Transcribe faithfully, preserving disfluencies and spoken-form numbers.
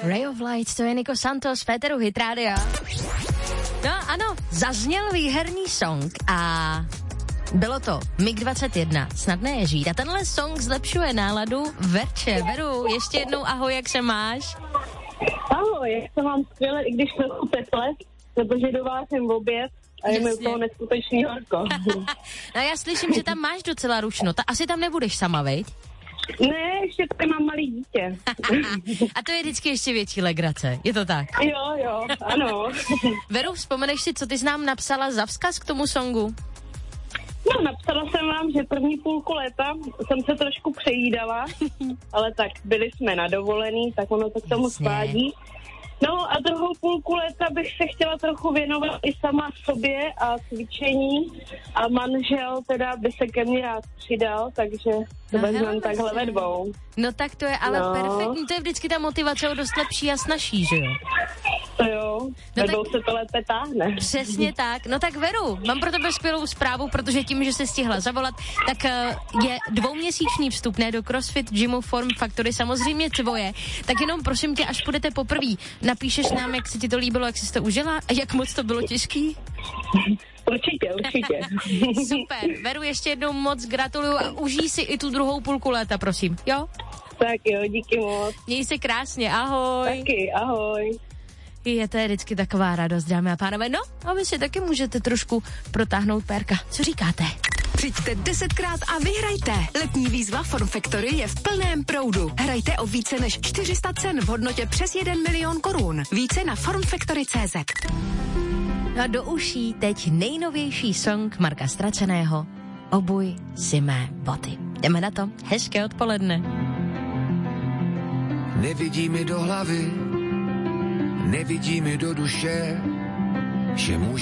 Ray of Light, to je Nico Santos, Féteru Hit Rádia. No ano, zazněl výherní song a bylo to M I G dvacet jedna, Snadné je žít. A tenhle song zlepšuje náladu Verče. Veru, ještě jednou ahoj, jak se máš? Ahoj, jak se mám skvěle, i když trochu teple, protože dovážím oběd a je mi u toho neskutečný horko. No já slyším, že tam máš docela ručno, ta asi tam nebudeš sama, veď? Ne, ještě tady mám malý dítě. A to je vždycky ještě větší legrace, je to tak? Jo, jo, ano. Veru, vzpomeneš si, co ty jsi nám napsala za vzkaz k tomu songu? No, napsala jsem vám, že první půlku léta jsem se trošku přejídala, ale tak byli jsme na dovolený, tak ono to k tomu svádí. No a druhou půlku léta bych se chtěla trochu věnovat i sama sobě a cvičení a manžel teda by se ke mně rád přidal, takže to no, vezmeme takhle ve dvou. No tak to je ale no. perfektní, to je vždycky ta motivace o dost lepší a snažší, že jo? To jo, no tak, se to lépe táhne. Přesně tak. No tak Veru, mám pro tebe skvělou zprávu, protože tím, že se stihla zavolat, tak uh, je dvouměsíční vstupné do CrossFit Gymu Form Factory samozřejmě tvoje. Tak jenom prosím tě, až půjdete poprvé, napíšeš nám, jak se ti to líbilo, jak jsi to užila a jak moc to bylo těžký? Určitě, určitě. Super. Veru, ještě jednou moc gratuluju a užij si i tu druhou půlku léta, prosím. Jo? Tak jo, díky moc. Měj se krásně, ahoj. Taky, ahoj. Je to vždycky taková radost, dámy a pánové. No, a vy si taky můžete trošku protáhnout pérka. Co říkáte? Přijďte desetkrát a vyhrajte. Letní výzva Form Factory je v plném proudu. Hrajte o více než čtyři sta cen v hodnotě přes jeden milion korun. Více na formfactory tečka cé zet. A do uší teď nejnovější song Marka Ztraceného. Obuj si mé boty. Jdeme na to. Hezké odpoledne. Nevidí mi do hlavy, nevidí mi do duše, že může